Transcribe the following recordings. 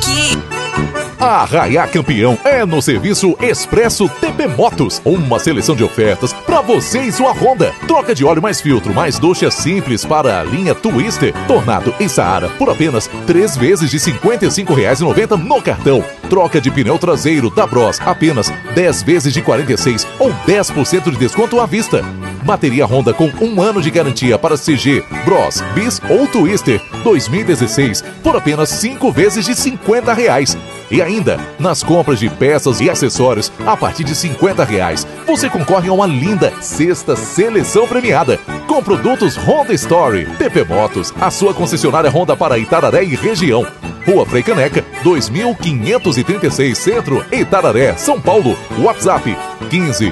aqui. A Arraiá Campeão é no serviço Expresso TP Motos. Uma seleção de ofertas para você e sua Honda. Troca de óleo mais filtro, mais ducha simples para a linha Twister, Tornado e Saara por apenas 3 vezes de R$ 55,90 no cartão. Troca de pneu traseiro da Bros, apenas 10 vezes de 46 ou 10% de desconto à vista. Bateria Honda com 1 ano de garantia para CG, Bros, Bis ou Twister 2016 por apenas 5 vezes de R$ 50. E ainda, nas compras de peças e acessórios a partir de R$ 50, você concorre a uma linda sexta seleção premiada com produtos Honda Story. TP Motos, a sua concessionária Honda para Itararé e região. Rua Frei Caneca, 2536 Centro, Itararé, São Paulo. WhatsApp 15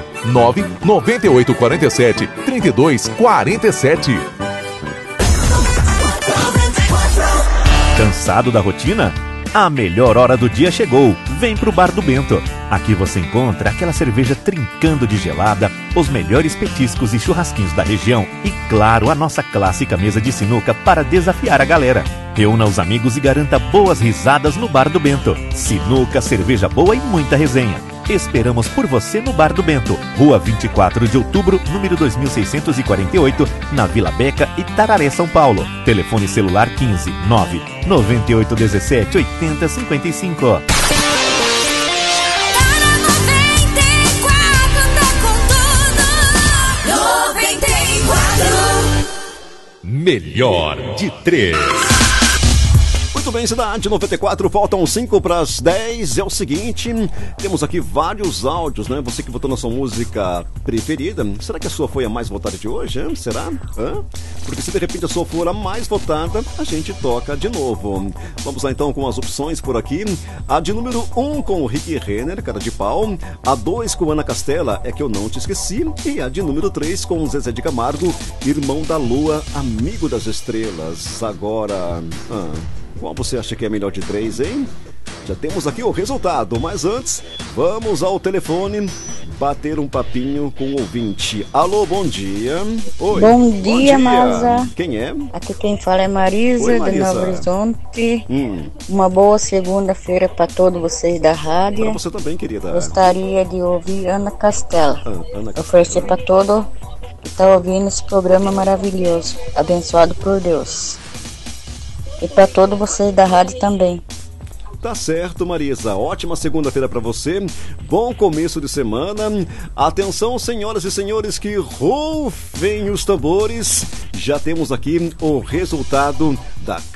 99847 3247. Cansado da rotina? A melhor hora do dia chegou. Vem pro Bar do Bento. Aqui você encontra aquela cerveja trincando de gelada, os melhores petiscos e churrasquinhos da região e, claro, a nossa clássica mesa de sinuca para desafiar a galera. Reúna os amigos e garanta boas risadas no Bar do Bento. Sinuca, cerveja boa e muita resenha. Esperamos por você no Bar do Bento, Rua 24 de Outubro, número 2648, na Vila Beca, Itararé, São Paulo. Telefone celular 15 9 9817 8055. Melhor de 3. Muito bem, Cidade 94, faltam 5 para as 10. É o seguinte, temos aqui vários áudios, né? Você que votou na sua música preferida, será que a sua foi a mais votada de hoje? Hein? Será? Porque se de repente a sua for a mais votada, a gente toca de novo. Vamos lá então com as opções por aqui. A de número 1 com o Rick Renner, Cara de Pau. A 2 com Ana Castela, É Que Eu Não Te Esqueci. E a de número 3 com Zezé de Camargo, Irmão da Lua, Amigo das Estrelas. Agora... qual você acha que é a melhor de 3, hein? Já temos aqui o resultado, mas antes, vamos ao telefone bater um papinho com o ouvinte. Alô, bom dia. Oi. Bom dia, Maza. Quem é? Aqui quem fala é Marisa, Oi, de Marisa. Novo Horizonte. Uma boa segunda-feira para todos vocês da rádio. Para você também, querida. Gostaria de ouvir Ana Castela. Ana Castela. Oferecer para todo que está ouvindo esse programa maravilhoso, abençoado por Deus. E para todos vocês da rádio também. Tá certo, Marisa. Ótima segunda-feira para você. Bom começo de semana. Atenção, senhoras e senhores, que rufem os tambores. Já temos aqui o resultado da